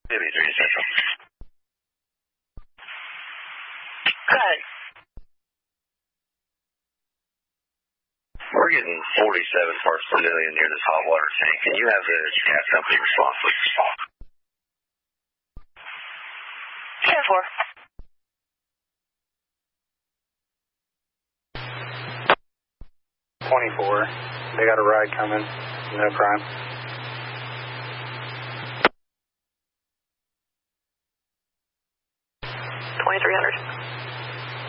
53 Central. Go ahead. We're getting 47 parts per million near this hot water tank. Can you have the gas company respond, please? 10-4. 24. They got a ride coming. No crime. 2300.